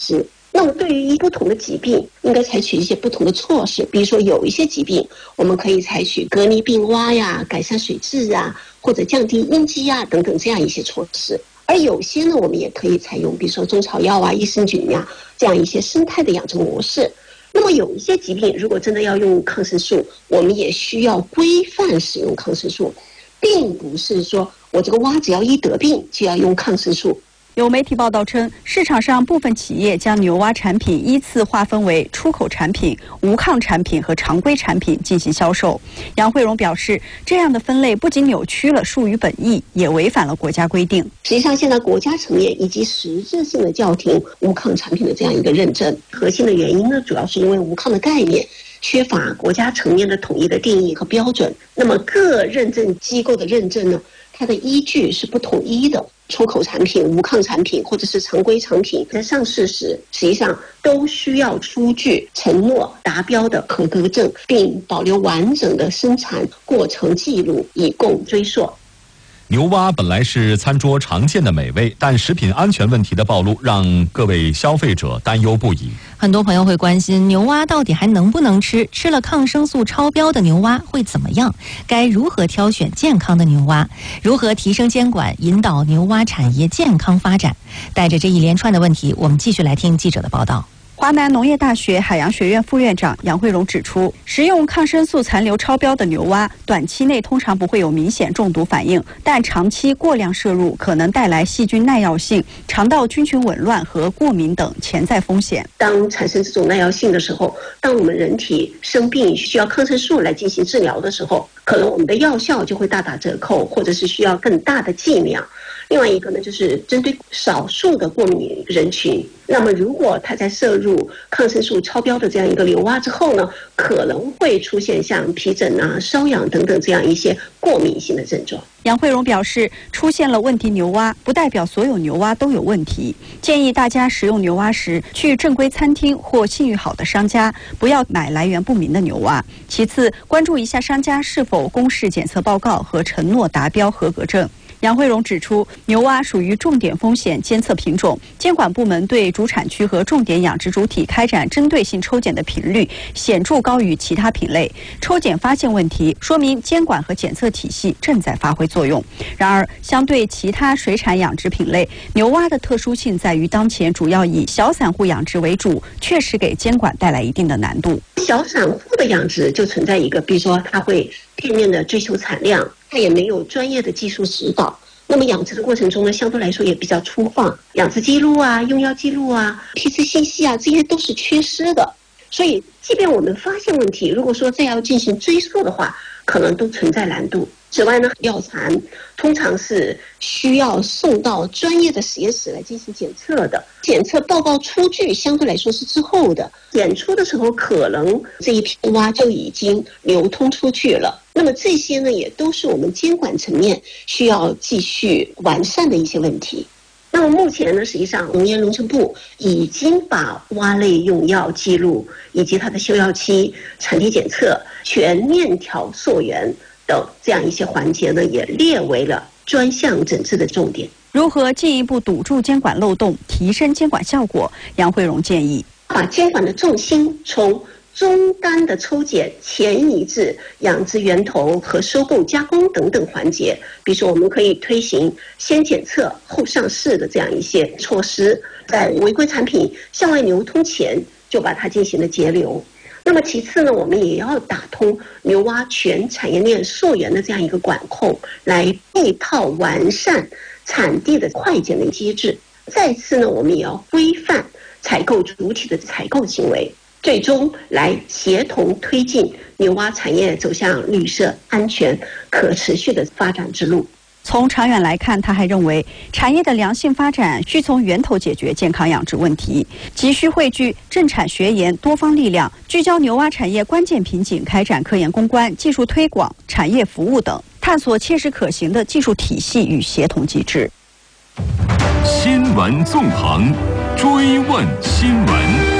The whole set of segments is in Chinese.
施。那么对于不同的疾病，应该采取一些不同的措施。比如说有一些疾病，我们可以采取隔离病蛙呀、改善水质啊，或者降低应激啊等等这样一些措施。而有些呢，我们也可以采用，比如说中草药啊、益生菌呀这样一些生态的养殖模式。那么有一些疾病，如果真的要用抗生素，我们也需要规范使用抗生素，并不是说我这个蛙只要一得病就要用抗生素。 有媒体报道称，市场上部分企业将牛蛙产品依次划分为出口产品、无抗产品和常规产品进行销售。杨惠荣表示，这样的分类不仅扭曲了术语本意，也违反了国家规定。 实际上，现在国家层面以及实质性的叫停无抗产品的这样一个认证，核心的原因呢，主要是因为无抗的概念缺乏国家层面的统一的定义和标准。那么各认证机构的认证呢，它的依据是不统一的。出口产品、无抗产品或者是常规产品在上市时，实际上都需要出具承诺达标的合格证，并保留完整的生产过程记录，以供追溯。 牛蛙本来是餐桌常见的美味，但食品安全问题的暴露让各位消费者担忧不已。 很多朋友会关心牛蛙到底还能不能吃？吃了抗生素超标的牛蛙会怎么样？该如何挑选健康的牛蛙？如何提升监管，引导牛蛙产业健康发展？带着这一连串的问题，我们继续来听记者的报道。 华南农业大学海洋学院副院长杨惠荣指出，食用抗生素残留超标的牛蛙，短期内通常不会有明显中毒反应，但长期过量摄入可能带来细菌耐药性、肠道菌群紊乱和过敏等潜在风险。 当产生这种耐药性的时候，当我们人体生病需要抗生素来进行治疗的时候，可能我们的药效就会大打折扣，或者是需要更大的剂量。另外一个呢，就是针对少数的过敏人群，那么如果他在摄入抗生素超标的这样一个牛蛙之后呢，可能会出现像皮疹啊、瘙痒等等这样一些过敏性的症状。 杨惠荣表示，出现了问题牛蛙，不代表所有牛蛙都有问题，建议大家食用牛蛙时去正规餐厅或信誉好的商家，不要买来源不明的牛蛙。其次，关注一下商家是否公示检测报告和承诺达标合格证。杨惠荣指出，牛蛙属于重点风险监测品种，监管部门对主产区和重点养殖主体开展针对性抽检的频率显著高于其他品类。抽检发现问题，说明监管和检测体系正在发挥作用。然而，相对其他水产养殖品类，牛蛙的特殊性在于当前主要以小散户养殖为主，确实给监管带来一定的难度。 小散户的养殖就存在一个，比如说他会片面的追求产量，他也没有专业的技术指导。那么养殖的过程中呢，相对来说也比较粗放，养殖记录啊、用药记录啊、批次信息啊，这些都是缺失的。所以，即便我们发现问题，如果说再要进行追溯的话，可能都存在难度。此外呢，药残通常是需要送到专业的实验室来进行检测的，检测报告出具相对来说是滞后的，检出的时候可能这一批蛙就已经流通出去了。那么这些呢，也都是我们监管层面需要继续完善的一些问题。那么目前呢，实际上农业农村部已经把蛙类用药记录以及它的休药期、产地检测、全面调溯源等这样一些环节呢，也列为了专项整治的重点。 如何进一步堵住监管漏洞，提升监管效果？杨惠荣建议， 把监管的重心从终端的抽检前移至养殖源头和收购加工等等环节。比如说，我们可以推行先检测后上市的这样一些措施，在违规产品向外流通前就把它进行了截流。那么其次呢，我们也要打通牛蛙全产业链溯源的这样一个管控，来配套完善产地的快检的机制。再次呢，我们也要规范采购主体的采购行为，最终来协同推进牛蛙产业走向绿色、安全、可持续的发展之路。 从长远来看，他还认为，产业的良性发展需从源头解决健康养殖问题，急需汇聚政产学研多方力量，聚焦牛蛙产业关键瓶颈，开展科研攻关、技术推广、产业服务等，探索切实可行的技术体系与协同机制。 新闻纵横，追问新闻。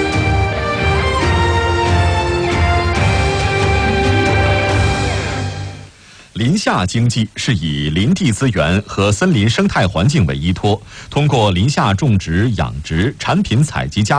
林下经济是以林地资源和森林生态环境为依托，通过林下种植、养殖、产品采集加